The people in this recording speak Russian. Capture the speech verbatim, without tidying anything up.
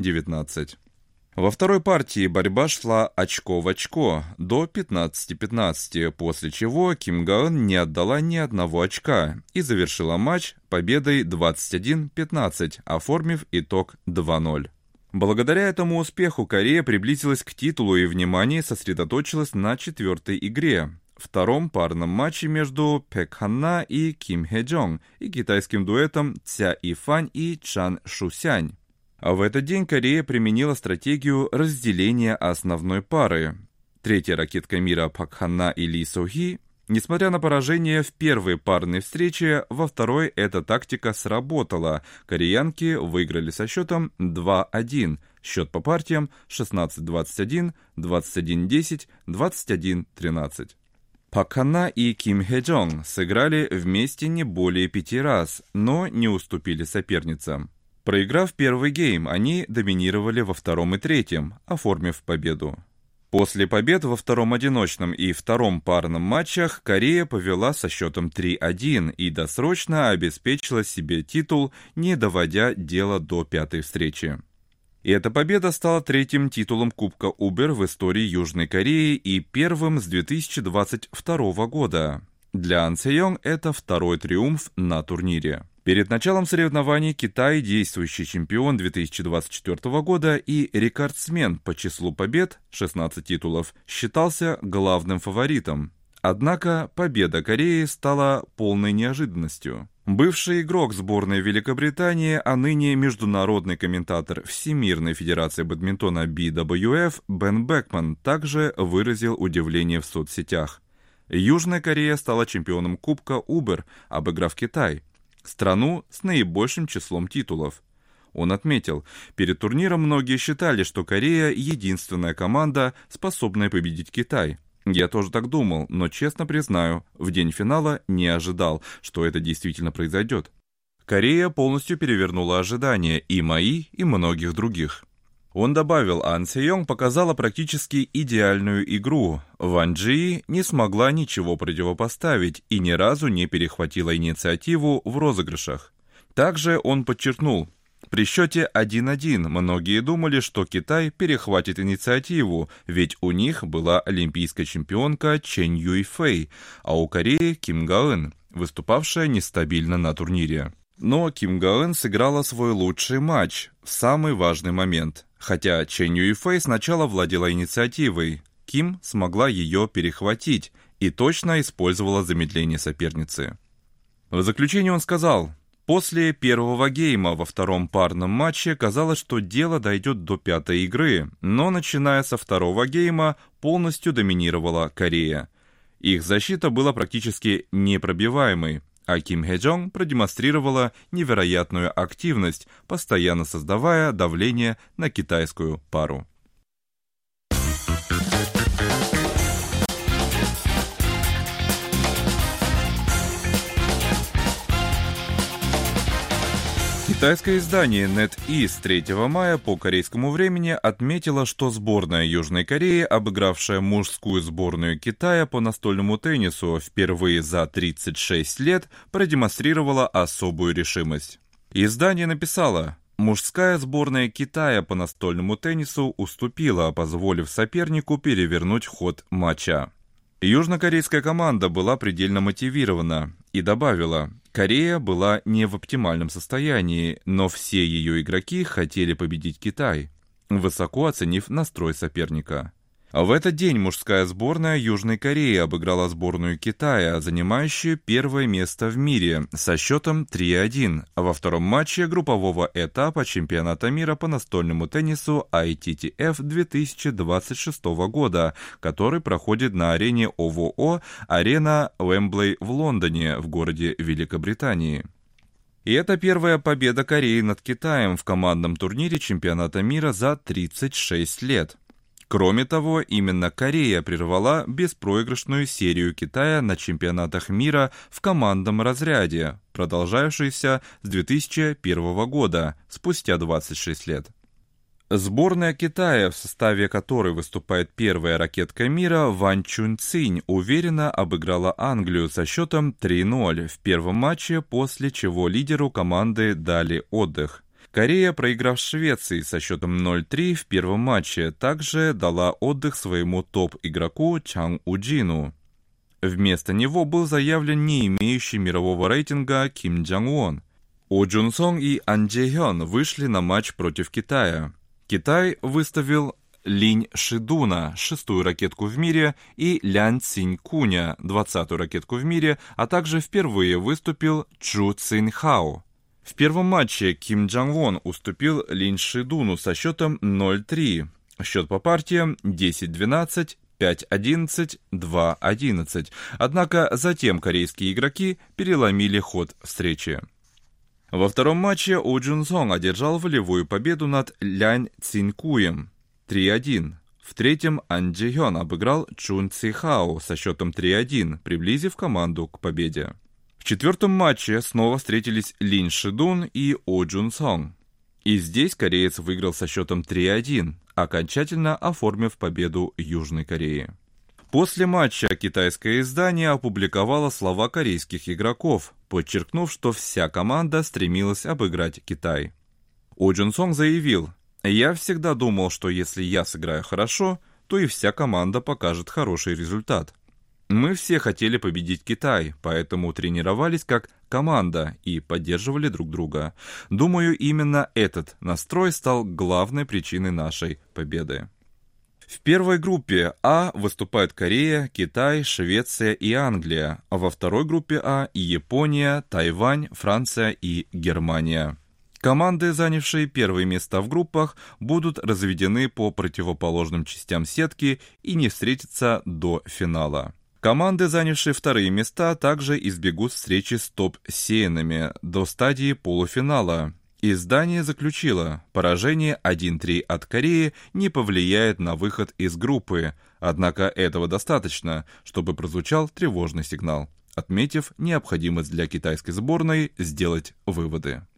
девятнадцать. Во второй партии борьба шла очко в очко, до пятнадцати пятнадцати, после чего Ким Га-ын не отдала ни одного очка и завершила матч победой двадцать один пятнадцать, оформив итог два ноль. Благодаря этому успеху Корея приблизилась к титулу и внимание сосредоточилось на четвертой игре, втором парном матче между Пэк Ханна и Ким Хэ-джонг и китайским дуэтом Ця И-фань и Чан Шу-сянь. А в этот день Корея применила стратегию разделения основной пары. Третья ракетка мира Пак Ханна и Ли Со-хи, несмотря на поражение в первой парной встрече, во второй эта тактика сработала. Кореянки выиграли со счетом два один. Счет по партиям шестнадцать двадцать один, двадцать один десять, двадцать один тринадцать. Пак Ханна и Ким Хэ-джонг сыграли вместе не более пяти раз, но не уступили соперницам. Проиграв первый гейм, они доминировали во втором и третьем, оформив победу. После побед во втором одиночном и втором парном матчах Корея повела со счетом три один и досрочно обеспечила себе титул, не доводя дело до пятой встречи. И эта победа стала третьим титулом Кубка Убер в истории Южной Кореи и первым с две тысячи двадцать второго года. Для Ан Се-йонг это второй триумф на турнире. Перед началом соревнований Китай, действующий чемпион две тысячи двадцать четвёртого года и рекордсмен по числу побед, шестнадцать титулов, считался главным фаворитом. Однако победа Кореи стала полной неожиданностью. Бывший игрок сборной Великобритании, а ныне международный комментатор Всемирной Федерации бадминтона би дабл ю эф Бен Бекман также выразил удивление в соцсетях. Южная Корея стала чемпионом Кубка Убер, обыграв Китай, страну с наибольшим числом титулов. Он отметил, перед турниром многие считали, что Корея – единственная команда, способная победить Китай. Я тоже так думал, но честно признаю, в день финала не ожидал, что это действительно произойдет. Корея полностью перевернула ожидания и мои, и многих других. Он добавил, Ан Се-йонг показала практически идеальную игру. Ван Чжи не смогла ничего противопоставить и ни разу не перехватила инициативу в розыгрышах. Также он подчеркнул, при счете один один многие думали, что Китай перехватит инициативу, ведь у них была олимпийская чемпионка Чен Юйфэй, а у Кореи Ким Га-ын, выступавшая нестабильно на турнире. Но Ким Га-ын сыграла свой лучший матч в самый важный момент. Хотя Чен Юйфэй сначала владела инициативой, Ким смогла ее перехватить и точно использовала замедление соперницы. В заключение он сказал, после первого гейма во втором парном матче казалось, что дело дойдет до пятой игры, но начиная со второго гейма полностью доминировала Корея. Их защита была практически непробиваемой, а Ким Хэ-джонг продемонстрировала невероятную активность, постоянно создавая давление на китайскую пару. Китайское издание NetEase третьего мая по корейскому времени отметило, что сборная Южной Кореи, обыгравшая мужскую сборную Китая по настольному теннису впервые за тридцать шесть лет, продемонстрировала особую решимость. Издание написало, мужская сборная Китая по настольному теннису уступила, позволив сопернику перевернуть ход матча. Южнокорейская команда была предельно мотивирована и добавила, Корея была не в оптимальном состоянии, но все ее игроки хотели победить Китай, высоко оценив настрой соперника. В этот день мужская сборная Южной Кореи обыграла сборную Китая, занимающую первое место в мире, со счетом три один, во втором матче группового этапа чемпионата мира по настольному теннису ай ти ти эф две тысячи двадцать шестого года, который проходит на арене о вэ о «Арена Уэмблей» в Лондоне, в городе Великобритании. И это первая победа Кореи над Китаем в командном турнире чемпионата мира за тридцать шесть лет. Кроме того, именно Корея прервала беспроигрышную серию Китая на чемпионатах мира в командном разряде, продолжавшуюся с две тысячи первого года, спустя двадцать шесть лет. Сборная Китая, в составе которой выступает первая ракетка мира Ван Чун Цинь, уверенно обыграла Англию со счетом три ноль в первом матче, после чего лидеру команды дали отдых. Корея, проиграв Швеции со счетом ноль три в первом матче, также дала отдых своему топ-игроку Чан Уджину. Вместо него был заявлен не имеющий мирового рейтинга Ким Джанг Вон. О Джун Сон и Ан Джэ Хён вышли на матч против Китая. Китай выставил Линь Шидуна, шестую ракетку в мире, и Лян Цинь Куня, двадцатую ракетку в мире, а также впервые выступил Чжу Цин Хао. В первом матче Ким Джанг Вон уступил Линь Шидуну со счетом ноль три. Счет по партиям десять двенадцать, пять одиннадцать, два одиннадцать. Однако затем корейские игроки переломили ход встречи. Во втором матче О Джун Сон одержал волевую победу над Лянь Цинькуем три один. В третьем Ан Джэ Хён обыграл Чун Ци Хао со счетом три один, приблизив команду к победе. В четвертом матче снова встретились Линь Шидун и О Джун Сон. И здесь кореец выиграл со счетом три один, окончательно оформив победу Южной Кореи. После матча китайское издание опубликовало слова корейских игроков, подчеркнув, что вся команда стремилась обыграть Китай. О Джун Сон заявил: «Я всегда думал, что если я сыграю хорошо, то и вся команда покажет хороший результат. Мы все хотели победить Китай, поэтому тренировались как команда и поддерживали друг друга. Думаю, именно этот настрой стал главной причиной нашей победы». В первой группе А выступают Корея, Китай, Швеция и Англия, а во второй группе А – Япония, Тайвань, Франция и Германия. Команды, занявшие первые места в группах, будут разведены по противоположным частям сетки и не встретятся до финала. Команды, занявшие вторые места, также избегут встречи с топ-сеянами до стадии полуфинала. Издание заключило: поражение один три от Кореи не повлияет на выход из группы, однако этого достаточно, чтобы прозвучал тревожный сигнал, отметив необходимость для китайской сборной сделать выводы.